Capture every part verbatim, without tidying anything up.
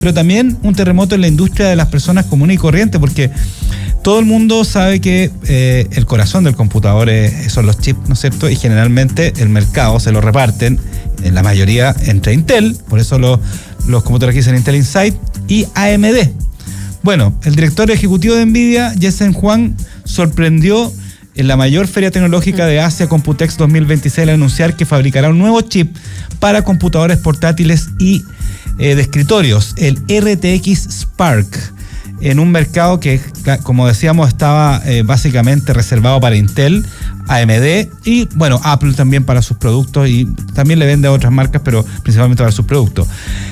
pero también un terremoto en la industria de las personas comunes y corrientes, porque todo el mundo sabe que eh, el corazón del computador es, son los chips, ¿no es cierto? Y generalmente el mercado se lo reparten, en la mayoría, entre Intel, por eso los, los computadores que dicen Intel Inside, y A M D. Bueno, el director ejecutivo de NVIDIA, Jensen Huang, sorprendió en la mayor feria tecnológica de Asia, Computex dos mil veintiséis, al anunciar que fabricará un nuevo chip para computadores portátiles y eh, de escritorios, el R T X Spark, en un mercado que, como decíamos, estaba eh, básicamente reservado para Intel, A M D y, bueno, Apple también para sus productos, y también le vende a otras marcas, pero principalmente para sus productos.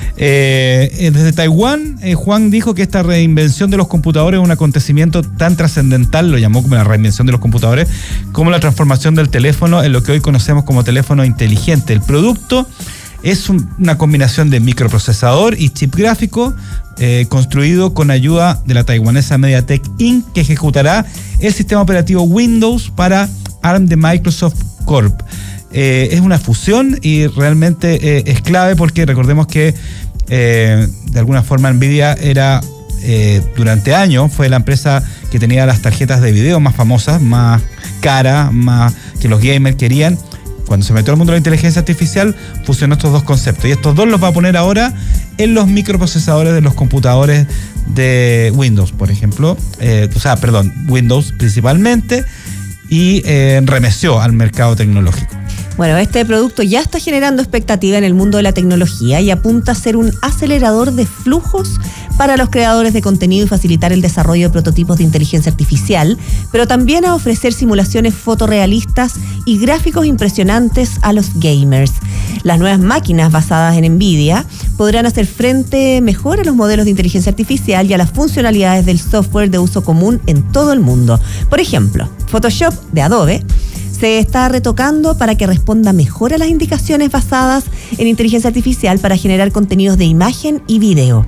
Eh, desde Taiwán, eh, Juan dijo que esta reinvención de los computadores es un acontecimiento tan trascendental, lo llamó como la reinvención de los computadores, como la transformación del teléfono en lo que hoy conocemos como teléfono inteligente. El producto es un, una combinación de microprocesador y chip gráfico eh, construido con ayuda de la taiwanesa MediaTek Incorporated, que ejecutará el sistema operativo Windows para A R M de Microsoft Corp. Eh, es una fusión y realmente eh, es clave, porque recordemos que eh, de alguna forma NVIDIA era eh, durante años fue la empresa que tenía las tarjetas de video más famosas, más caras, más que los gamers querían. Cuando se metió al mundo de la inteligencia artificial, fusionó estos dos conceptos. Y estos dos los va a poner ahora en los microprocesadores de los computadores de Windows, por ejemplo. Eh, o sea, perdón, Windows principalmente. Y eh, remeció al mercado tecnológico. Bueno, este producto ya está generando expectativa en el mundo de la tecnología y apunta a ser un acelerador de flujos para los creadores de contenido y facilitar el desarrollo de prototipos de inteligencia artificial, pero también a ofrecer simulaciones fotorrealistas y gráficos impresionantes a los gamers. Las nuevas máquinas basadas en NVIDIA podrán hacer frente mejor a los modelos de inteligencia artificial y a las funcionalidades del software de uso común en todo el mundo. Por ejemplo, Photoshop de Adobe se está retocando para que responda mejor a las indicaciones basadas en inteligencia artificial para generar contenidos de imagen y video.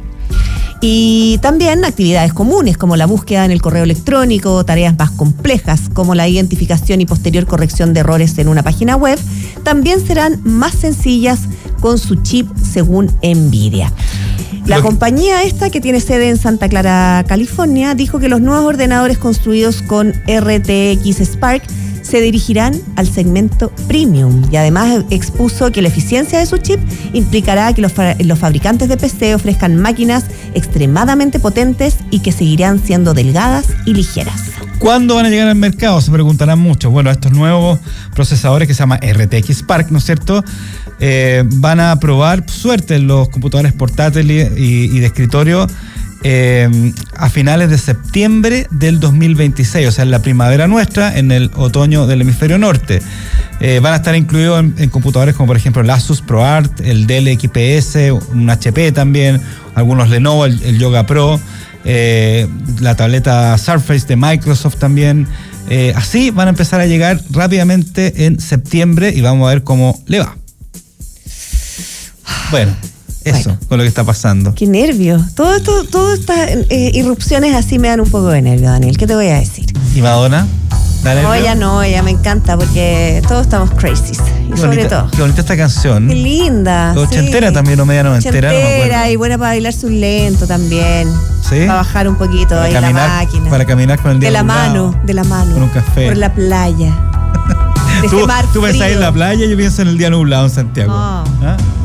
Y también actividades comunes como la búsqueda en el correo electrónico, tareas más complejas como la identificación y posterior corrección de errores en una página web, también serán más sencillas con su chip, según NVIDIA. La Lo compañía esta, que tiene sede en Santa Clara, California, dijo que los nuevos ordenadores construidos con R T X Spark se dirigirán al segmento premium, y además expuso que la eficiencia de su chip implicará que los, fa- los fabricantes de P C ofrezcan máquinas extremadamente potentes y que seguirán siendo delgadas y ligeras. ¿Cuándo van a llegar al mercado? Se preguntarán mucho. Bueno, estos nuevos procesadores que se llama R T X Spark, ¿no es cierto? Eh, van a probar suerte en los computadores portátiles y, y de escritorio Eh, a finales de septiembre del dos mil veintiséis, o sea, en la primavera nuestra, en el otoño del hemisferio norte. Eh, van a estar incluidos en, en computadores como por ejemplo el Asus ProArt, el Dell X P S, un H P también, algunos Lenovo, el, el Yoga Pro, eh, la tableta Surface de Microsoft también. Eh, así van a empezar a llegar rápidamente en septiembre y vamos a ver cómo le va. Bueno. Eso, bueno, con lo que está pasando. Qué nervio. Todo esto, todas estas eh, irrupciones así me dan un poco de nervio, Daniel. ¿Qué te voy a decir? ¿Y Madonna? No, ella no, ella me encanta porque todos estamos crazy. Y qué sobre bonita, todo. Qué bonita esta canción. Qué linda. Ochentera sí. También, o media noventera. Ochentera, no y buena para bailar su lento también. ¿Sí? Para bajar un poquito para ahí caminar, la máquina. Para caminar con el día de la mano, de la mano. Con un café. Por la playa. De tú ese mar tú pensás en la playa, yo pienso en el día nublado en Santiago. Oh. ¿Ah?